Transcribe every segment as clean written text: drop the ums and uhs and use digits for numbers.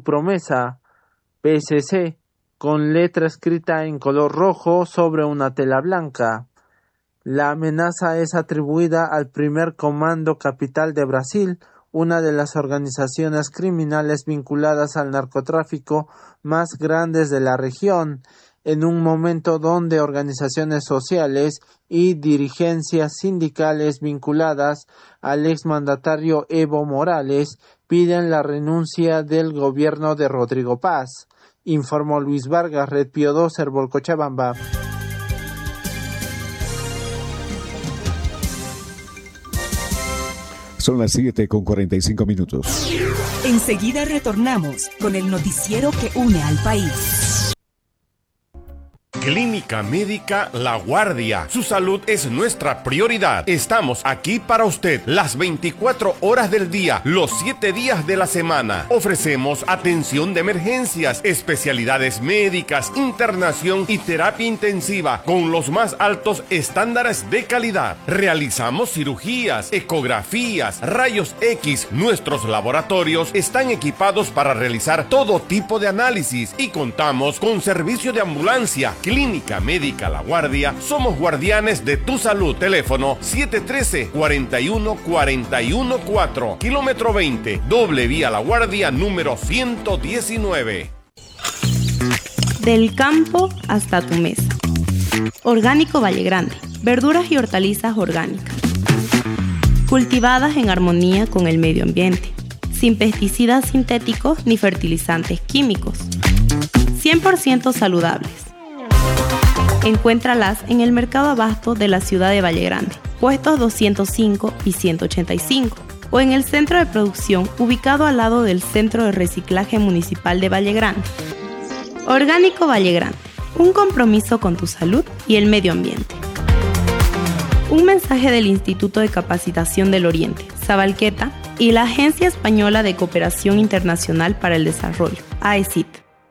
promesa, PSC, con letra escrita en color rojo sobre una tela blanca. La amenaza es atribuida al Primer Comando Capital de Brasil, una de las organizaciones criminales vinculadas al narcotráfico más grandes de la región, en un momento donde organizaciones sociales y dirigencias sindicales vinculadas al exmandatario Evo Morales piden la renuncia del gobierno de Rodrigo Paz, informó Luis Vargas, Red Pío 2, Herbol Cochabamba. Son las 7:45. Enseguida retornamos con el noticiero que une al país. Clínica Médica La Guardia. Su salud es nuestra prioridad. Estamos aquí para usted las 24 horas del día, los 7 días de la semana. Ofrecemos atención de emergencias, especialidades médicas, internación y terapia intensiva con los más altos estándares de calidad. Realizamos cirugías, ecografías, rayos X. Nuestros laboratorios están equipados para realizar todo tipo de análisis y contamos con servicio de ambulancia. Clínica Médica La Guardia, somos guardianes de tu salud. Teléfono 713-41414, kilómetro 20, doble vía La Guardia, número 119. Del campo hasta tu mesa. Orgánico Valle Grande, verduras y hortalizas orgánicas, cultivadas en armonía con el medio ambiente, sin pesticidas sintéticos ni fertilizantes químicos, 100% saludables. Encuéntralas en el Mercado Abasto de la ciudad de Valle Grande, puestos 205 y 185, o en el centro de producción ubicado al lado del Centro de Reciclaje Municipal de Valle Grande. Orgánico Valle Grande, un compromiso con tu salud y el medio ambiente. Un mensaje del Instituto de Capacitación del Oriente, Sabalqueta, y la Agencia Española de Cooperación Internacional para el Desarrollo, AECID.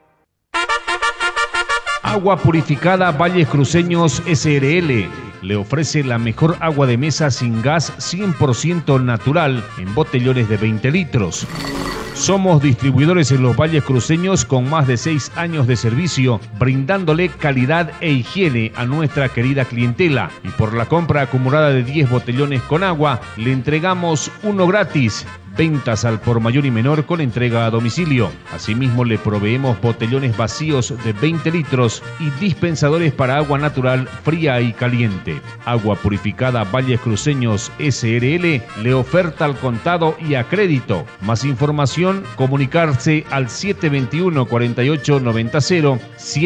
Agua Purificada Valles Cruceños SRL le ofrece la mejor agua de mesa sin gas 100% natural en botellones de 20 litros. Somos distribuidores en los Valles Cruceños con más de 6 años de servicio, brindándole calidad e higiene a nuestra querida clientela. Y por la compra acumulada de 10 botellones con agua, le entregamos uno gratis. Ventas al por mayor y menor con entrega a domicilio. Asimismo, le proveemos botellones vacíos de 20 litros y dispensadores para agua natural fría y caliente. Agua Purificada Valles Cruceños SRL le oferta al contado y a crédito. Más información, comunicarse al 721-4890,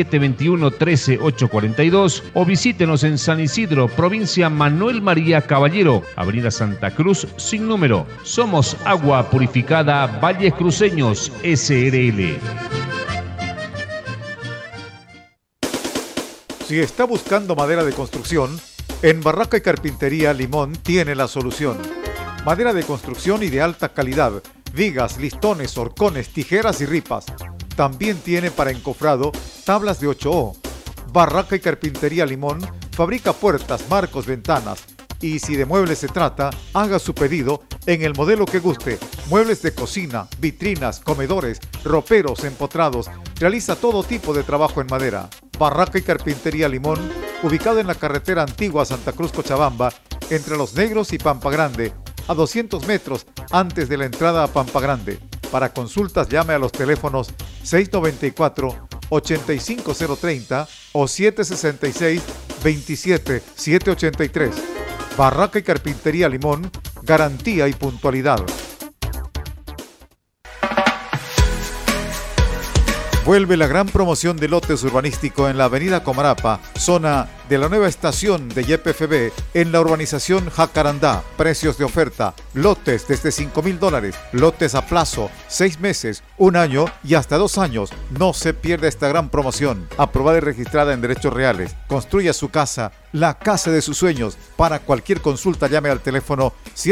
721-13842 o visítenos en San Isidro, provincia Manuel María Caballero, Avenida Santa Cruz, sin número. Somos Agua Purificada Valles Cruceños SRL. Si está buscando madera de construcción, en Barraca y Carpintería Limón tiene la solución. Madera de construcción y de alta calidad, vigas, listones, horcones, tijeras y ripas. También tiene para encofrado tablas de 8O. Barraca y Carpintería Limón fabrica puertas, marcos, ventanas. Y si de muebles se trata, haga su pedido en el modelo que guste. Muebles de cocina, vitrinas, comedores, roperos, empotrados. Realiza todo tipo de trabajo en madera. Barraca y Carpintería Limón, ubicado en la carretera antigua Santa Cruz Cochabamba, entre Los Negros y Pampa Grande, a 200 metros antes de la entrada a Pampa Grande. Para consultas llame a los teléfonos 694-85030 o 766-27783. Barraca y Carpintería Limón, garantía y puntualidad. Vuelve la gran promoción de lotes urbanístico en la avenida Comarapa, zona de la nueva estación de YPFB, en la urbanización Jacarandá. Precios de oferta, lotes desde $5,000, lotes a plazo, 6 meses, 1 año y hasta 2 años. No se pierda esta gran promoción, aprobada y registrada en derechos reales. Construya su casa, la casa de sus sueños. Para cualquier consulta llame al teléfono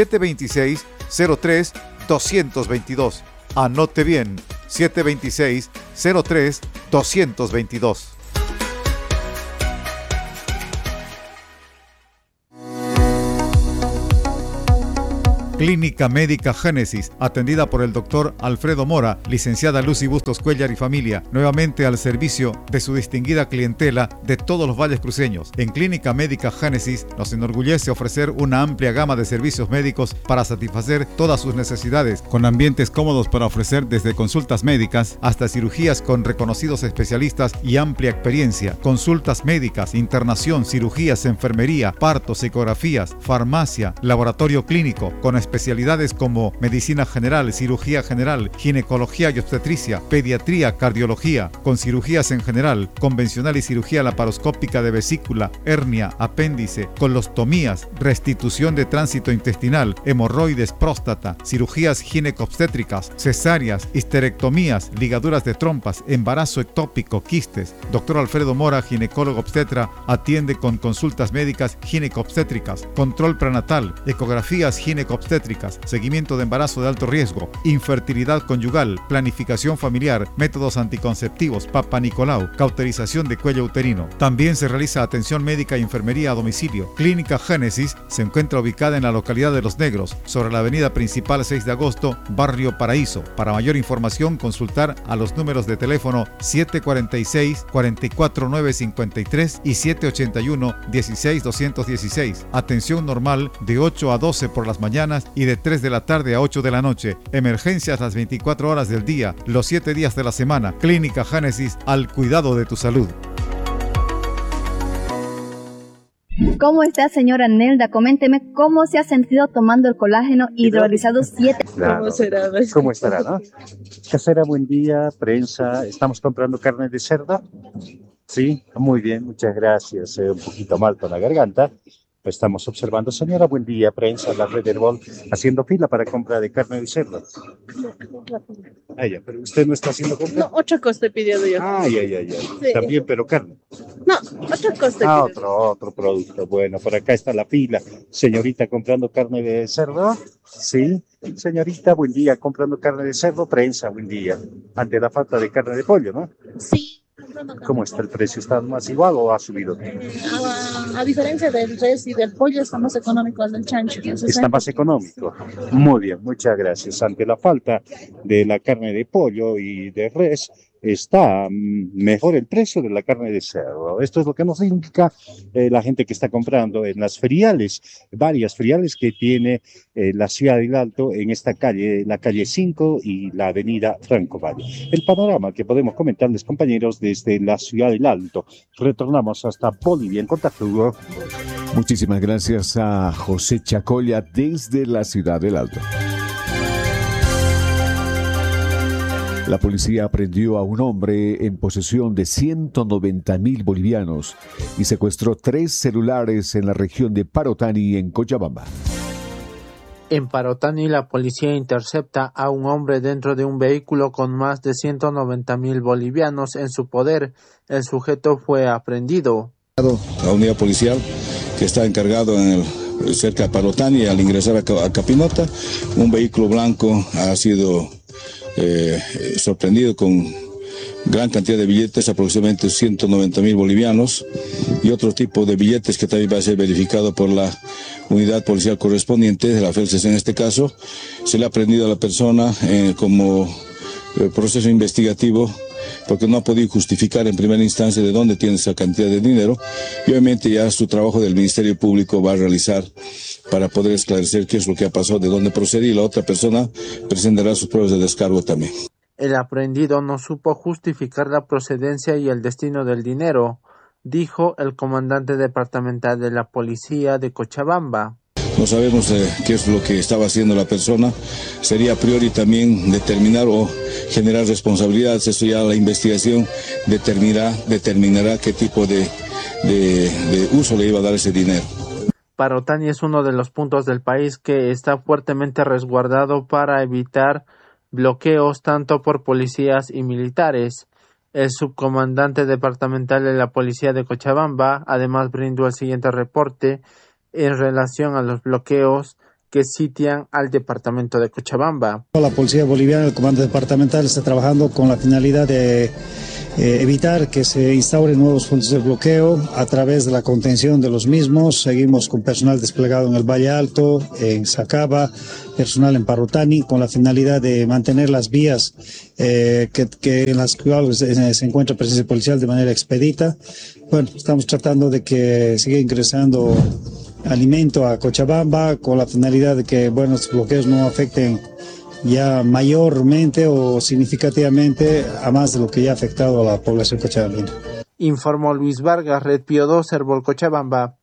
726-03-222. Anote bien, 726-03-222. Clínica Médica Génesis, atendida por el doctor Alfredo Mora, licenciada Lucy Bustos Cuellar y familia, nuevamente al servicio de su distinguida clientela de todos los valles cruceños. En Clínica Médica Génesis nos enorgullece ofrecer una amplia gama de servicios médicos para satisfacer todas sus necesidades, con ambientes cómodos para ofrecer desde consultas médicas hasta cirugías con reconocidos especialistas y amplia experiencia, consultas médicas, internación, cirugías, enfermería, partos, ecografías, farmacia, laboratorio clínico, con especialidades como medicina general, cirugía general, ginecología y obstetricia, pediatría, cardiología, con cirugías en general, convencional y cirugía laparoscópica de vesícula, hernia, apéndice, colostomías, restitución de tránsito intestinal, hemorroides, próstata, cirugías ginecobstétricas, cesáreas, histerectomías, ligaduras de trompas, embarazo ectópico, quistes. Dr. Alfredo Mora, ginecólogo obstetra, atiende con consultas médicas ginecobstétricas, control prenatal, ecografías ginecobstétricas, seguimiento de embarazo de alto riesgo, infertilidad conyugal, planificación familiar, métodos anticonceptivos, Papa Nicolau, cauterización de cuello uterino. También se realiza atención médica y enfermería a domicilio. Clínica Génesis se encuentra ubicada en la localidad de Los Negros, sobre la avenida principal 6 de agosto, Barrio Paraíso. Para mayor información, consultar a los números de teléfono 746-44953 y 781-16216. Atención normal de 8 a 12 por las mañanas y de 3 de la tarde a 8 de la noche. Emergencias las 24 horas del día, los 7 días de la semana. Clínica Génesis, al cuidado de tu salud. ¿Cómo está, señora Nelda? Coménteme cómo se ha sentido tomando el colágeno hidrolizado 7. Claro. ¿Cómo estará, no? Casera, buen día, prensa. ¿Estamos comprando carne de cerdo? Sí, muy bien, muchas gracias. Un poquito mal con la garganta. Estamos observando, señora, buen día, prensa, la Red Herbol, haciendo fila para compra de carne de cerdo. Ya, pero usted no está haciendo compra. No, otra cosa estoy pidiendo yo. Sí. También, pero carne. No, otra cosa. Otro producto. Bueno, por acá está la fila. Señorita, comprando carne de cerdo. Sí. Señorita, buen día, comprando carne de cerdo, prensa, buen día. Ante la falta de carne de pollo, ¿no? Sí. ¿Cómo está el precio? ¿Está más igual o ha subido? A diferencia del res y del pollo, está más económico el del chancho. Está más económico. Muy bien, muchas gracias. Ante la falta de la carne de pollo y de res, está mejor el precio de la carne de cerdo. Esto es lo que nos indica la gente que está comprando en las feriales, varias feriales que tiene la ciudad del Alto en esta calle, la calle 5 y la avenida Franco Valle. El panorama que podemos comentarles, compañeros, desde la ciudad del Alto. Retornamos hasta Bolivia en contacto. Muchísimas gracias a José Chacolla desde la ciudad del Alto. La policía aprendió a un hombre en posesión de 190.000 bolivianos y secuestró 3 celulares en la región de Parotani, en Cochabamba. En Parotani, la policía intercepta a un hombre dentro de un vehículo con más de 190.000 bolivianos en su poder. El sujeto fue aprehendido. La unidad policial que está encargado cerca de Parotani, al ingresar a Capinota, un vehículo blanco ha sido sorprendido con gran cantidad de billetes, aproximadamente 190.000 bolivianos, y otro tipo de billetes que también va a ser verificado por la unidad policial correspondiente, de la FELCES en este caso. Se le ha prendido a la persona como proceso investigativo, porque no ha podido justificar en primera instancia de dónde tiene esa cantidad de dinero, y obviamente ya su trabajo del Ministerio Público va a realizar para poder esclarecer qué es lo que ha pasado, de dónde procede, y la otra persona presentará sus pruebas de descargo también. El aprehendido no supo justificar la procedencia y el destino del dinero, dijo el comandante departamental de la policía de Cochabamba. No sabemos qué es lo que estaba haciendo la persona. Sería a priori también determinar o generar responsabilidades. Eso ya la investigación determinará qué tipo de uso le iba a dar ese dinero. Parotani es uno de los puntos del país que está fuertemente resguardado para evitar bloqueos tanto por policías y militares. El subcomandante departamental de la policía de Cochabamba además brindó el siguiente reporte en relación a los bloqueos que sitian al departamento de Cochabamba. La policía boliviana, el comando departamental, está trabajando con la finalidad de evitar que se instauren nuevos puntos de bloqueo a través de la contención de los mismos. Seguimos con personal desplegado en el Valle Alto, en Sacaba, personal en Parotani, con la finalidad de mantener las vías en las cuales se encuentra presencia policial de manera expedita. Bueno, estamos tratando de que siga ingresando alimento a Cochabamba con la finalidad de que, bueno, estos bloqueos no afecten ya mayormente o significativamente a más de lo que ya ha afectado a la población cochabambina. Informó Luis Vargas, Red Pío 2, Herbol Cochabamba.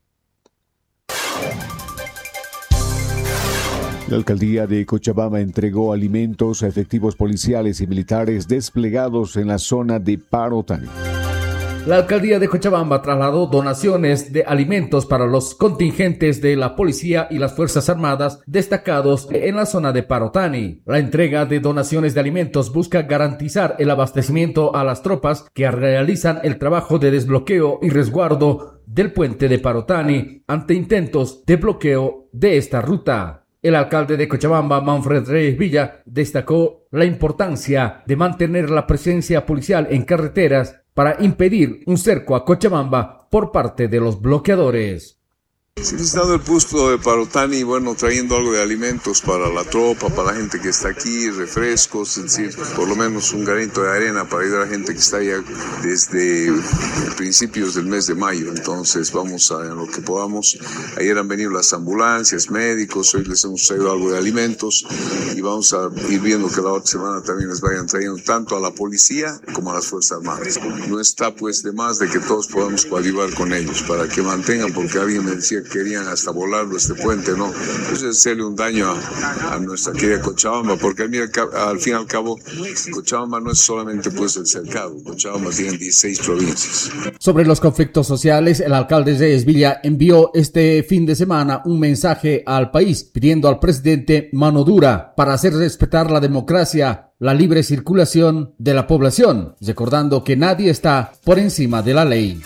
La alcaldía de Cochabamba entregó alimentos a efectivos policiales y militares desplegados en la zona de Parotani. La alcaldía de Cochabamba trasladó donaciones de alimentos para los contingentes de la policía y las fuerzas armadas destacados en la zona de Parotani. La entrega de donaciones de alimentos busca garantizar el abastecimiento a las tropas que realizan el trabajo de desbloqueo y resguardo del puente de Parotani ante intentos de bloqueo de esta ruta. El alcalde de Cochabamba, Manfred Reyes Villa, destacó la importancia de mantener la presencia policial en carreteras para impedir un cerco a Cochabamba por parte de los bloqueadores. Sí, visitando el puesto de Parotani, bueno, trayendo algo de alimentos para la tropa, para la gente que está aquí, refrescos, es decir, por lo menos un granito de arena para ayudar a la gente que está allá desde principios del mes de mayo. Entonces vamos a en lo que podamos. Ayer han venido las ambulancias, médicos, hoy les hemos traído algo de alimentos y vamos a ir viendo que la otra semana también les vayan trayendo tanto a la policía como a las Fuerzas Armadas. No está pues de más de que todos podamos coadyuvar con ellos para que mantengan, porque alguien me decía querían hasta volarlo este puente, ¿no? Entonces hacerle un daño a nuestra querida Cochabamba, porque al fin y al cabo Cochabamba no es solamente pues el cercado, Cochabamba tiene 16 provincias. Sobre los conflictos sociales, el alcalde Reyes Villa envió este fin de semana un mensaje al país pidiendo al presidente mano dura para hacer respetar la democracia, la libre circulación de la población, recordando que nadie está por encima de la ley.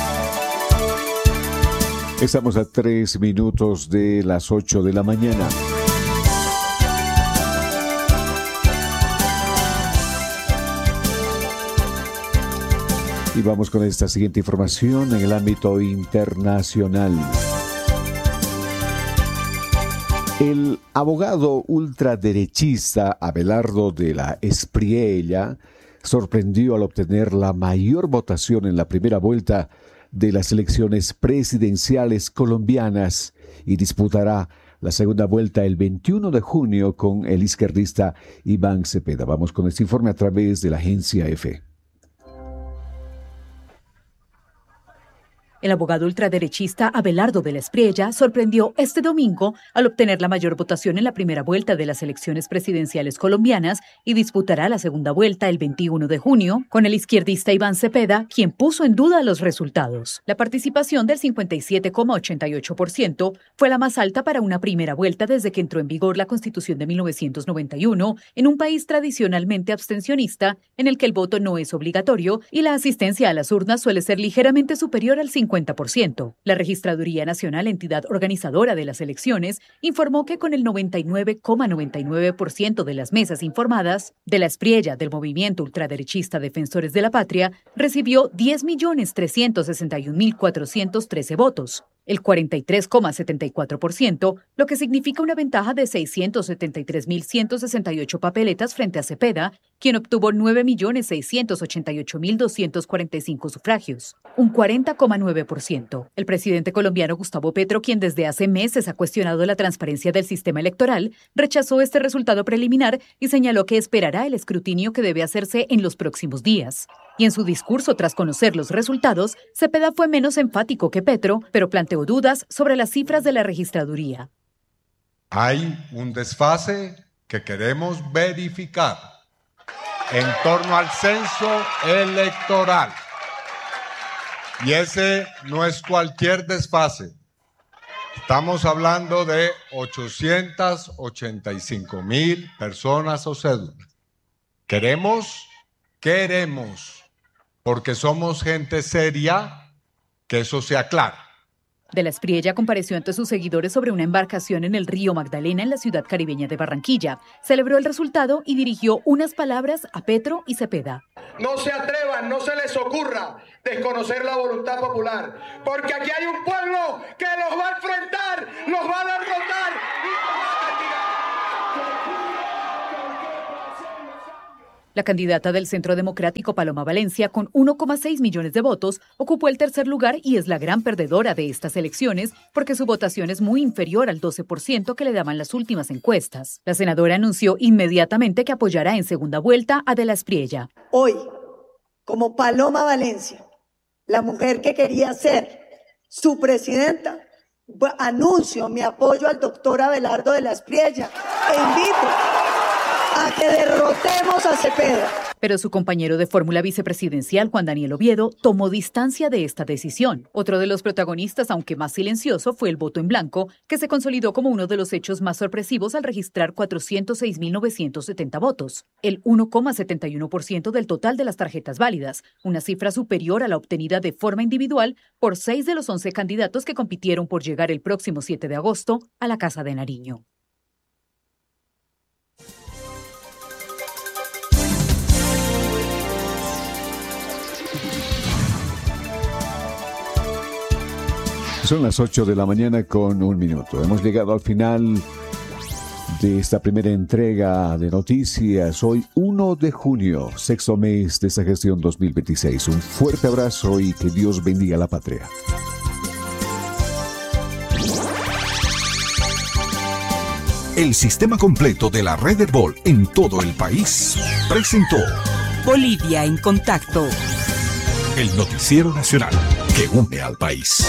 Estamos a 3 minutos de las 8 de la mañana. Y vamos con esta siguiente información en el ámbito internacional. El abogado ultraderechista Abelardo de la Espriella sorprendió al obtener la mayor votación en la primera vuelta de las elecciones presidenciales colombianas y disputará la segunda vuelta el 21 de junio con el izquierdista Iván Cepeda. Vamos con este informe a través de la agencia EFE. El abogado ultraderechista Abelardo de la Espriella sorprendió este domingo al obtener la mayor votación en la primera vuelta de las elecciones presidenciales colombianas y disputará la segunda vuelta el 21 de junio con el izquierdista Iván Cepeda, quien puso en duda los resultados. La participación del 57,88% fue la más alta para una primera vuelta desde que entró en vigor la Constitución de 1991 en un país tradicionalmente abstencionista en el que el voto no es obligatorio y la asistencia a las urnas suele ser ligeramente superior al 50%. La Registraduría Nacional, entidad organizadora de las elecciones, informó que con el 99,99% de las mesas informadas, de la Espriella del movimiento ultraderechista Defensores de la Patria recibió 10.361.413 votos, el 43,74%, lo que significa una ventaja de 673.168 papeletas frente a Cepeda, quien obtuvo 9.688.245 sufragios, un 40,9%. El presidente colombiano Gustavo Petro, quien desde hace meses ha cuestionado la transparencia del sistema electoral, rechazó este resultado preliminar y señaló que esperará el escrutinio que debe hacerse en los próximos días. Y en su discurso tras conocer los resultados, Cepeda fue menos enfático que Petro, pero planteó dudas sobre las cifras de la registraduría. Hay un desfase que queremos verificar en torno al censo electoral. Y ese no es cualquier desfase. Estamos hablando de 885.000 personas o cédulas. Queremos, porque somos gente seria, que eso se aclara. De la Espriella compareció ante sus seguidores sobre una embarcación en el río Magdalena en la ciudad caribeña de Barranquilla. Celebró el resultado y dirigió unas palabras a Petro y Cepeda. no se atrevan, no se les ocurra desconocer la voluntad popular, porque aquí hay un pueblo que los va a enfrentar, los va a derrotar y los va a castigar. La candidata del Centro Democrático, Paloma Valencia, con 1,6 millones de votos, ocupó el tercer lugar y es la gran perdedora de estas elecciones porque su votación es muy inferior al 12% que le daban las últimas encuestas. La senadora anunció inmediatamente que apoyará en segunda vuelta a De la Espriella. Hoy, como Paloma Valencia, la mujer que quería ser su presidenta, anuncio mi apoyo al doctor Abelardo De la Espriella e invito a que derrotemos a Cepeda. Pero su compañero de fórmula vicepresidencial, Juan Daniel Oviedo, tomó distancia de esta decisión. Otro de los protagonistas, aunque más silencioso, fue el voto en blanco, que se consolidó como uno de los hechos más sorpresivos al registrar 406.970 votos, el 1,71% del total de las tarjetas válidas, una cifra superior a la obtenida de forma individual por 6 de los 11 candidatos que compitieron por llegar el próximo 7 de agosto a la Casa de Nariño. Son las 8 de la mañana con 1 minuto. Hemos llegado al final de esta primera entrega de noticias. Hoy 1 de junio, sexto mes de esta gestión 2026. Un fuerte abrazo y que Dios bendiga a la patria. El sistema completo de la red Herbol en todo el país presentó Bolivia en Contacto, el noticiero nacional que une al país.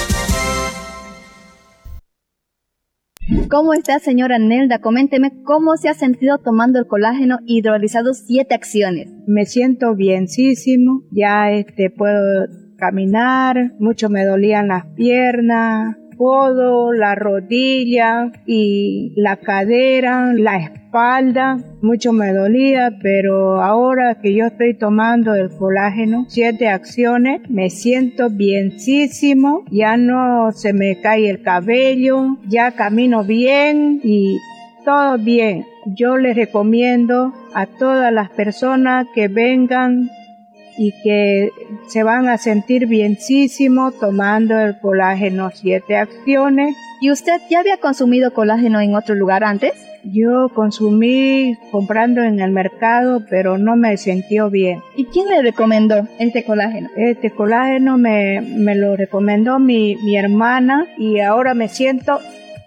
¿Cómo está, señora Nelda? Coménteme cómo se ha sentido tomando el colágeno hidrolizado 7 acciones. Me siento bienísimo, ya puedo caminar, mucho me dolían las piernas, codo, la rodilla y la cadera, la espalda, mucho me dolía, pero ahora que yo estoy tomando el colágeno, 7 acciones, me siento bienísimo, ya no se me cae el cabello, ya camino bien y todo bien. Yo les recomiendo a todas las personas que vengan y que se van a sentir bienísimo tomando el colágeno 7 acciones. ¿Y usted ya había consumido colágeno en otro lugar antes? Yo consumí comprando en el mercado, pero no me sintió bien. ¿Y quién le recomendó este colágeno? Este colágeno me lo recomendó mi hermana y ahora me siento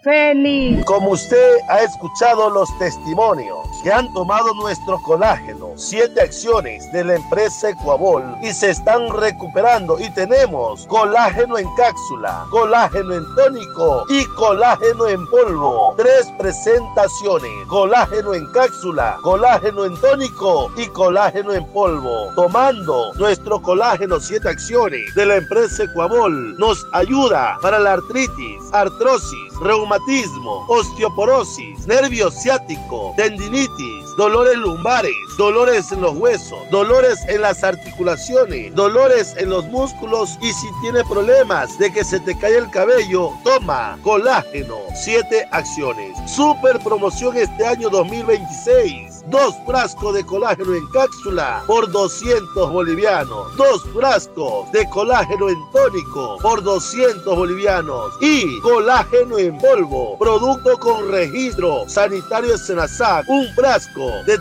feliz. Como usted ha escuchado los testimonios que han tomado nuestro colágeno, 7 acciones de la empresa Ecuabol y se están recuperando, y tenemos colágeno en cápsula, colágeno en tónico y colágeno en polvo. 3 presentaciones: colágeno en cápsula, colágeno en tónico y colágeno en polvo. Tomando nuestro colágeno 7 acciones de la empresa Ecuabol nos ayuda para la artritis, artrosis, reumatismo, osteoporosis, nervio ciático, tendinitis, dolores lumbares, dolores en los huesos, dolores en las articulaciones, dolores en los músculos, y si tiene problemas de que se te cae el cabello, toma colágeno 7 acciones. Super promoción este año 2026. 2 frascos de colágeno en cápsula por 200 bolivianos. 2 frascos de colágeno en tónico por 200 bolivianos. Y colágeno en polvo, producto con registro sanitario Senasac, un frasco de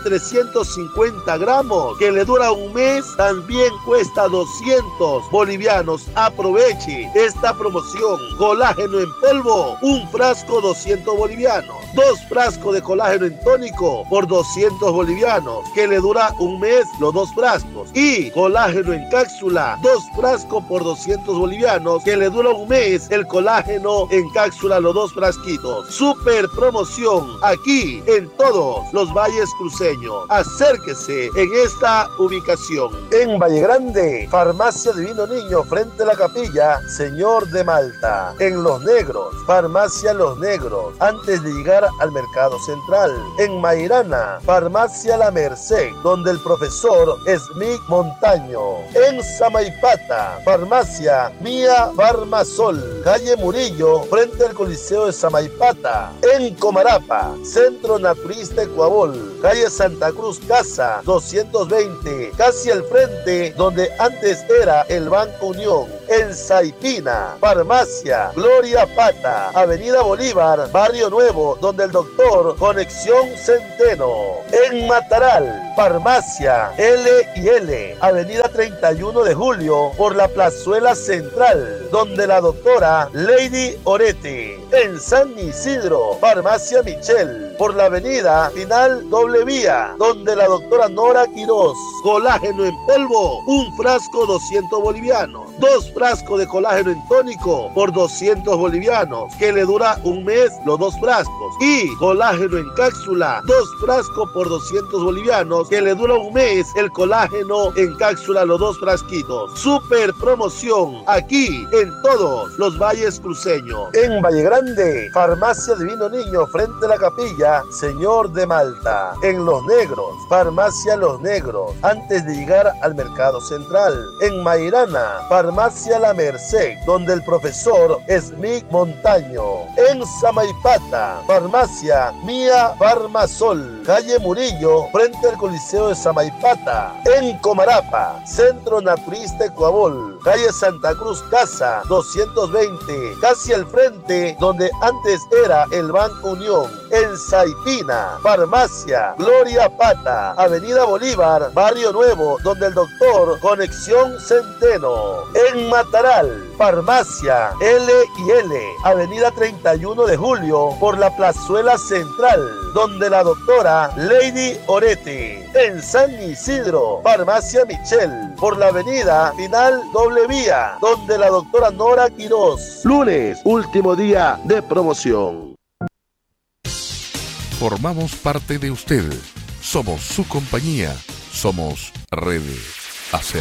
350 gramos que le dura un mes, también cuesta 200 bolivianos. Aproveche esta promoción. Colágeno en polvo, un frasco 200 bolivianos. 2 frascos de colágeno en tónico por 200 bolivianos que le dura un mes, los 2 frascos. Y colágeno en cápsula, 2 frascos por 200 bolivianos que le dura un mes, el colágeno en cápsula, los 2 frasquitos. Super promoción aquí en todos los valles cruceños. Acérquese en esta ubicación: en Valle Grande, Farmacia Divino Niño frente a la capilla Señor de Malta; en Los Negros, Farmacia Los Negros antes de llegar al Mercado Central; en Mairana, Farmacia La Merced donde el profesor Smith Montaño; en Samaipata, Farmacia Mía Farmasol, calle Murillo frente al Coliseo de Samaipata; en Comarapa, Centro Naturista Ecuabol, calle Santa Cruz Casa 220, casi al frente donde antes era el Banco Unión. En Saipina, farmacia Gloria Pata, avenida Bolívar, Barrio Nuevo, donde el doctor Conexión Centeno. En Mataral, farmacia L&L, avenida 31 de Julio, por la plazuela central, donde la doctora Lady Orete. En San Isidro, farmacia Michel, por la avenida Final Doble Vía, donde la doctora Nora Quiroz. Colágeno en polvo, un frasco 200 bolivianos. 2 frascos de colágeno en tónico por 200 bolivianos, que le dura un mes los 2 frascos. Y colágeno en cápsula, 2 frascos por 200 bolivianos, que le dura un mes el colágeno en cápsula, los 2 frasquitos. Super promoción aquí en todos los valles cruceños. En Valle Grande, farmacia Divino Niño, frente a la capilla Señor de Malta. En Los Negros, farmacia Los Negros, antes de llegar al mercado central. En Mairana, farmacia La Merced, donde el profesor Smith Montaño. En Samaipata, farmacia Mía Farmasol, calle Murillo, frente al Coliseo de Samaipata. En Comarapa, Centro Naturista Ecuabol, calle Santa Cruz Casa 220, casi al frente donde antes era el Banco Unión. En Saipina, farmacia Gloria Pata, avenida Bolívar, Barrio Nuevo, donde el doctor Conexión Centeno. En Mataral, farmacia L&L, avenida 31 de Julio, por la plazuela central, donde la doctora Lady Orete. En San Isidro, farmacia Michel, por la avenida Final Doble Vía, donde la doctora Nora Quiroz. Lunes, último día de promoción. Formamos parte de usted. Somos su compañía. Somos Red Acer.